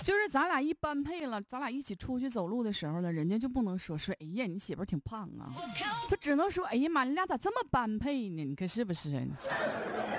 就是咱俩一般配了，咱俩一起出去走路的时候呢，人家就不能说哎呀你媳妇儿挺胖啊，他只能说哎呀妈，你俩咋这么般配呢？你可是不是？